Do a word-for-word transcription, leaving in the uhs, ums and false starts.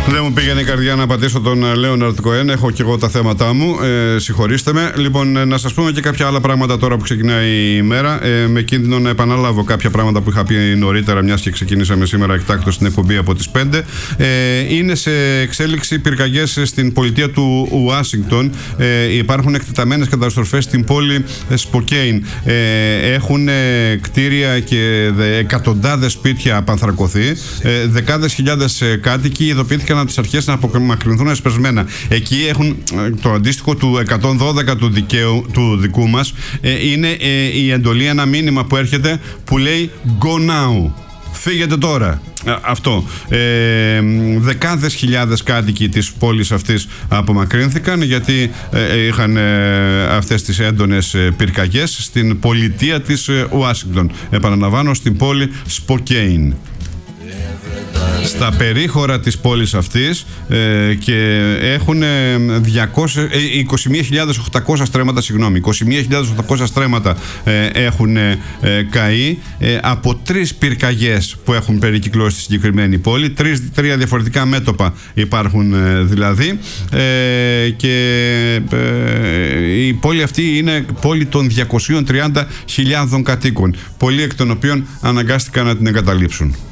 Δεν μου πήγαινε η καρδιά να πατήσω τον Λέοναρντ Κοέν. Έχω και εγώ τα θέματα μου. Ε, συγχωρήστε με. Λοιπόν, να σας πούμε και κάποια άλλα πράγματα τώρα που ξεκινάει η ημέρα. Ε, με κίνδυνο να επαναλάβω κάποια πράγματα που είχα πει νωρίτερα, μιας και ξεκινήσαμε σήμερα εκτάκτως στην εκπομπή από τις πέντε. Ε, είναι σε εξέλιξη πυρκαγιές στην πολιτεία του Ουάσιγκτον. Ε, υπάρχουν εκτεταμένες καταστροφές στην πόλη Σποκέιν. Ε, έχουν κτίρια και εκατοντάδες σπίτια απανθρακωθεί. Ε, δεκάδες χιλιάδες κάτοικοι ειδοποιήθηκαν από τις αρχές να απομακρυνθούν εσπεσμένα. Εκεί έχουν το αντίστοιχο του εκατόν δώδεκα του, δικαίου, του δικού μας. Ε, είναι ε, η εντολή, ένα μήνυμα που έρχεται που λέει Go now. Φύγετε τώρα. Αυτό. Ε, δεκάδες χιλιάδες κάτοικοι της πόλης αυτής απομακρύνθηκαν γιατί ε, είχαν ε, αυτές τις έντονες ε, πυρκαγιές στην πολιτεία της ε, Ουάσιγκτον. Επαναλαμβάνω, στην πόλη Σποκέιν. Στα περίχωρα της πόλης αυτής ε, και έχουν είκοσι μία χιλιάδες οκτακόσια στρέμματα, συγγνώμη, είκοσι μία χιλιάδες οκτακόσια στρέμματα ε, έχουν ε, καεί ε, από τρεις πυρκαγιές που έχουν περικυκλώσει στη συγκεκριμένη πόλη. Τρεις, τρία διαφορετικά μέτωπα υπάρχουν ε, δηλαδή ε, και ε, η πόλη αυτή είναι πόλη των διακοσίων τριάντα χιλιάδων κατοίκων, πολλοί εκ των οποίων αναγκάστηκαν να την εγκαταλείψουν.